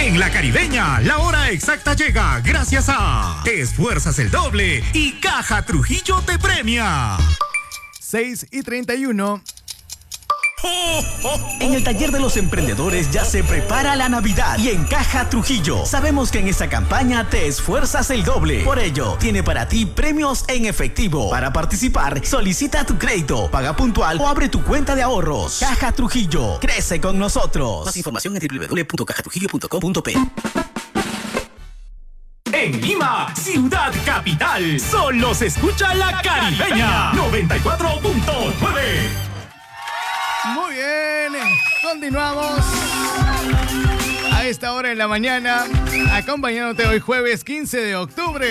En La Caribeña, la hora exacta llega gracias a Te Esfuerzas el Doble y Caja Trujillo te premia. 6:31. En el taller de los emprendedores ya se prepara la Navidad y en Caja Trujillo sabemos que en esta campaña te esfuerzas el doble. Por ello, tiene para ti premios en efectivo. Para participar, solicita tu crédito, paga puntual o abre tu cuenta de ahorros. Caja Trujillo, crece con nosotros. Más información en www.cajatrujillo.com.p. En Lima, ciudad capital, solo se escucha La Caribeña 94.9. Muy bien, continuamos a esta hora de la mañana, acompañándote hoy jueves 15 de octubre.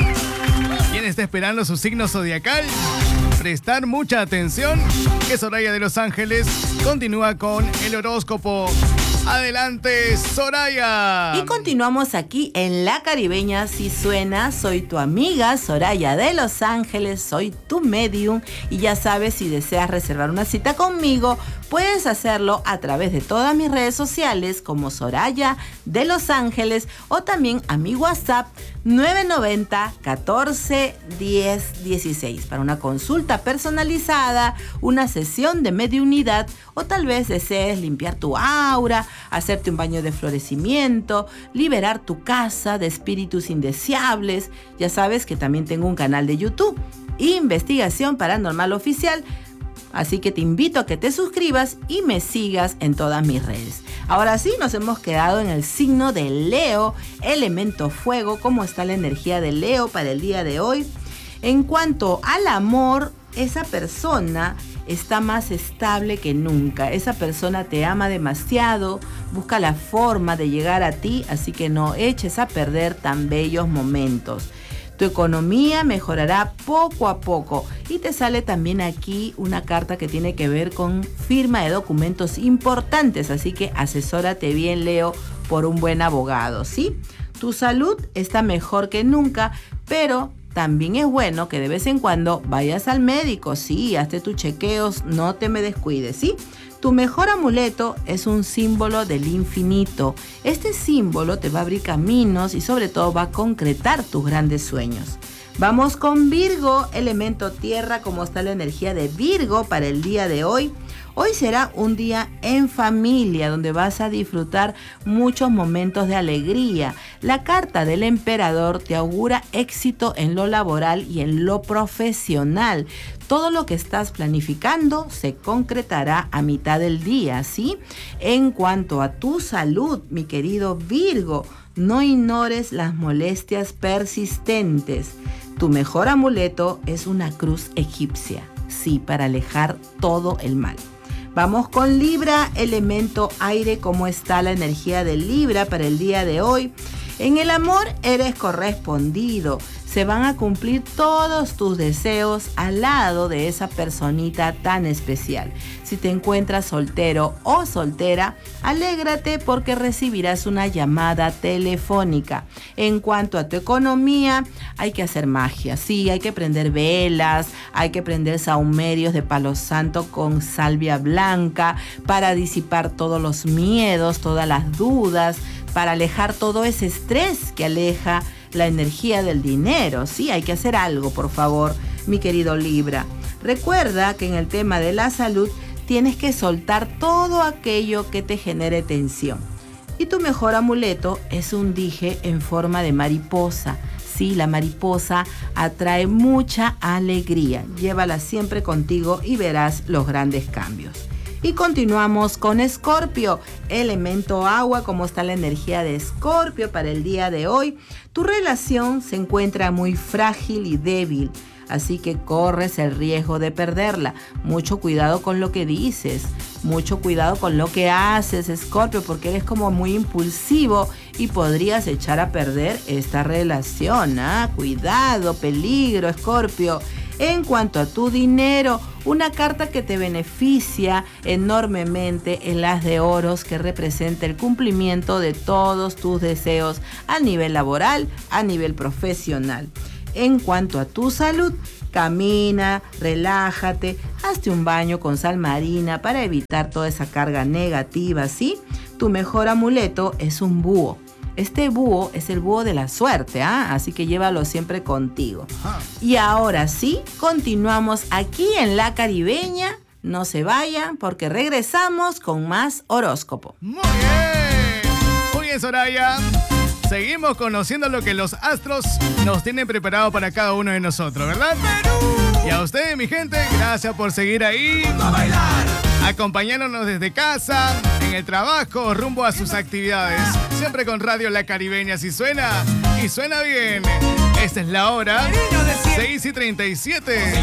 ¿Quién está esperando su signo zodiacal? Prestar mucha atención, que Soraya de Los Ángeles continúa con el horóscopo. Adelante, Soraya. Y continuamos aquí en La Caribeña. Si suena, soy tu amiga Soraya de Los Ángeles, soy tu medium. Y ya sabes, si deseas reservar una cita conmigo, puedes hacerlo a través de todas mis redes sociales como Soraya de Los Ángeles o también a mi WhatsApp 990 14 10 16 para una consulta personalizada, una sesión de mediunidad o tal vez desees limpiar tu aura, hacerte un baño de florecimiento, liberar tu casa de espíritus indeseables. Ya sabes que también tengo un canal de YouTube, Investigación Paranormal Oficial. Así que te invito a que te suscribas y me sigas en todas mis redes. Ahora sí, nos hemos quedado en el signo de Leo, elemento fuego. ¿Cómo está la energía de Leo para el día de hoy? En cuanto al amor, esa persona está más estable que nunca. Esa persona te ama demasiado, busca la forma de llegar a ti, así que no eches a perder tan bellos momentos. Tu economía mejorará poco a poco y te sale también aquí una carta que tiene que ver con firma de documentos importantes, así que asesórate bien, Leo, por un buen abogado, ¿sí? Tu salud está mejor que nunca, pero también es bueno que de vez en cuando vayas al médico, sí, hazte tus chequeos, no te me descuides, ¿sí? Tu mejor amuleto es un símbolo del infinito. Este símbolo te va a abrir caminos y sobre todo va a concretar tus grandes sueños. Vamos con Virgo, elemento tierra. ¿Cómo está la energía de Virgo para el día de hoy? Hoy será un día en familia donde vas a disfrutar muchos momentos de alegría. La carta del emperador te augura éxito en lo laboral y en lo profesional. Todo lo que estás planificando se concretará a mitad del día, ¿sí? En cuanto a tu salud, mi querido Virgo, no ignores las molestias persistentes. Tu mejor amuleto es una cruz egipcia, sí, para alejar todo el mal. Vamos con Libra, elemento aire. ¿Cómo está la energía de Libra para el día de hoy? En el amor eres correspondido. Se van a cumplir todos tus deseos al lado de esa personita tan especial. Si te encuentras soltero o soltera, alégrate porque recibirás una llamada telefónica. En cuanto a tu economía, hay que hacer magia. Sí, hay que prender velas, hay que prender sahumerios de palo santo con salvia blanca para disipar todos los miedos, todas las dudas, para alejar todo ese estrés que aleja la energía del dinero. Sí, hay que hacer algo, por favor, mi querido Libra. Recuerda que en el tema de la salud tienes que soltar todo aquello que te genere tensión. Y tu mejor amuleto es un dije en forma de mariposa. Sí, la mariposa atrae mucha alegría. Llévala siempre contigo y verás los grandes cambios. Y continuamos con Escorpio, elemento agua. ¿Cómo está la energía de Escorpio para el día de hoy? Tu relación se encuentra muy frágil y débil, así que corres el riesgo de perderla. Mucho cuidado con lo que dices, mucho cuidado con lo que haces, Escorpio, porque eres como muy impulsivo y podrías echar a perder esta relación. Cuidado, peligro, Escorpio. En cuanto a tu dinero, una carta que te beneficia enormemente en las de oros, que representa el cumplimiento de todos tus deseos a nivel laboral, a nivel profesional. En cuanto a tu salud, camina, relájate, hazte un baño con sal marina para evitar toda esa carga negativa, ¿sí? Tu mejor amuleto es un búho. Este búho es el búho de la suerte, así que llévalo siempre contigo. Y ahora sí, continuamos aquí en La Caribeña. No se vayan porque regresamos con más horóscopo. Muy bien. Muy bien, Soraya. Seguimos conociendo lo que los astros nos tienen preparado para cada uno de nosotros, ¿verdad? Y a ustedes, mi gente, gracias por seguir ahí. ¡A bailar! Acompañándonos desde casa, en el trabajo, rumbo a sus actividades. Siempre con Radio La Caribeña, si suena y suena bien. Esta es la hora 6:37.